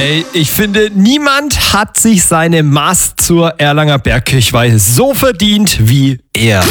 Ey, ich finde, niemand hat sich seine Mast zur Erlanger Bergkirchweih so verdient wie er.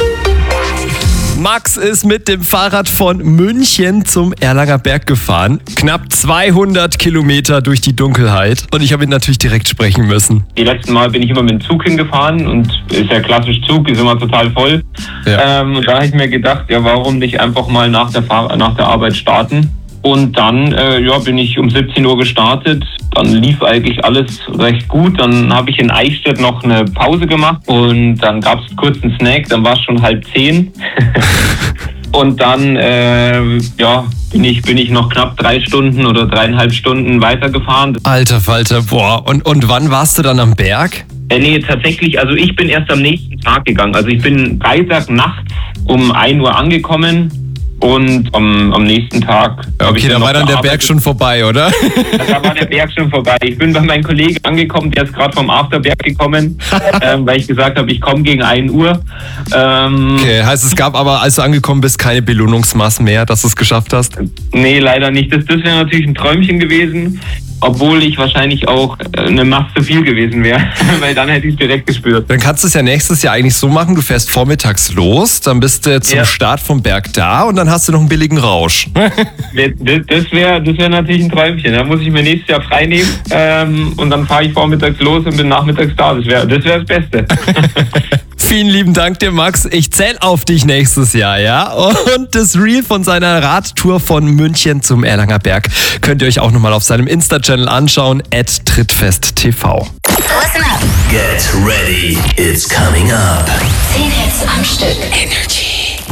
Max ist mit dem Fahrrad von München zum Erlanger Berg gefahren. Knapp 200 Kilometer durch die Dunkelheit. Und ich habe ihn natürlich direkt sprechen müssen. Die letzten Mal bin ich immer mit dem Zug hingefahren und ist ja klassisch Zug, ist immer total voll. Ja. Und da habe ich mir gedacht, ja, warum nicht einfach mal nach der Arbeit starten? Und dann bin ich um 17 Uhr gestartet. Dann lief eigentlich alles recht gut. Dann habe ich in Eichstätt noch eine Pause gemacht und dann gab es kurz einen Snack. Dann war es schon 9:30. Und dann bin ich noch knapp 3 Stunden oder 3,5 Stunden weitergefahren. Alter Falter, boah. Und wann warst du dann am Berg? Nee, tatsächlich, also ich bin erst am nächsten Tag gegangen. Also ich bin Freitag nachts um 1 Uhr angekommen. Und am nächsten Tag... Okay, da war dann der Berg schon vorbei, oder? Da war der Berg schon vorbei. Ich bin bei meinem Kollegen angekommen, der ist gerade vom Afterberg gekommen, weil ich gesagt habe, ich komme gegen 1 Uhr. Okay, heißt es gab aber, als du angekommen bist, keine Belohnungsmaß mehr, dass du es geschafft hast? Nee, leider nicht. Das wäre natürlich ein Träumchen gewesen, obwohl ich wahrscheinlich auch eine Masse zu viel gewesen wäre, weil dann hätte ich es direkt gespürt. Dann kannst du es ja nächstes Jahr eigentlich so machen, du fährst vormittags los, dann bist du zum Start vom Berg da und dann hast du noch einen billigen Rausch. Das wär natürlich ein Träumchen. Da muss ich mir nächstes Jahr frei nehmen und dann fahre ich vormittags los und bin nachmittags da. Das wär das Beste. Vielen lieben Dank dir, Max. Ich zähle auf dich nächstes Jahr, ja? Und das Reel von seiner Radtour von München zum Erlanger Berg könnt ihr euch auch nochmal auf seinem Insta-Channel anschauen, @trittfesttv. Listen up. Get ready, it's coming up. 10 Hits am Stück. Energy.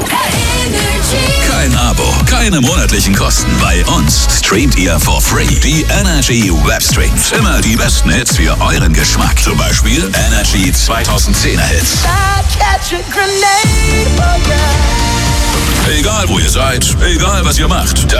Kein Abo, keine monatlichen Kosten. Bei uns streamt ihr for free die Energy Webstreams. Immer die besten Hits für euren Geschmack. Zum Beispiel Energy 2010er Hits. Egal wo ihr seid, egal was ihr macht.